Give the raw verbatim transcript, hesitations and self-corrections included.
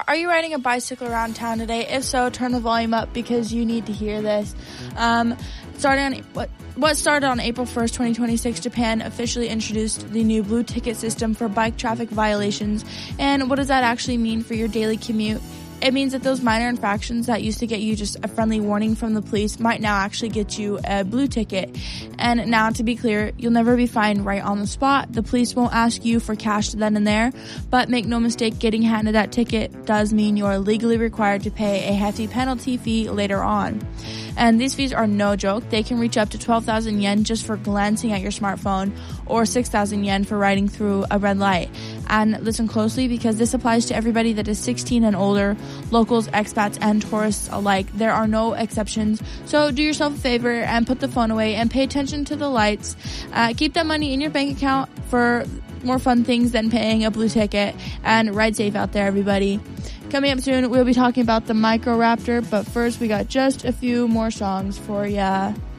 Are you riding a bicycle around town today? If so, turn the volume up because you need to hear this. Um, starting on what what started on April first, twenty twenty-six, Japan officially introduced the new blue ticket system for bike traffic violations. And what does that actually mean for your daily commute? It means that those minor infractions that used to get you just a friendly warning from the police might now actually get you a blue ticket. And now, to be clear, you'll never be fined right on the spot. The police won't ask you for cash then and there, but make no mistake, getting handed that ticket does mean you are legally required to pay a hefty penalty fee later on. And these fees are no joke. They can reach up to twelve thousand yen just for glancing at your smartphone, or six thousand yen for riding through a red light. And listen closely, because this applies to everybody that is sixteen and older, locals, expats, and tourists alike. There are no exceptions. So do yourself a favor and put the phone away and pay attention to the lights. Uh, keep that money in your bank account for more fun things than paying a blue ticket. And ride safe out there, everybody. Coming up soon, we'll be talking about the Microraptor, but first we got just a few more songs for ya.